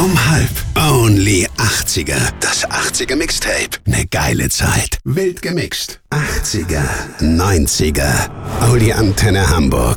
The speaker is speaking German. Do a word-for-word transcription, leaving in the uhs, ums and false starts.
Um halb. Only achtziger. Das achtziger Mixtape. Ne geile Zeit. Wild gemixt. achtziger, neunziger. Only Antenne Hamburg.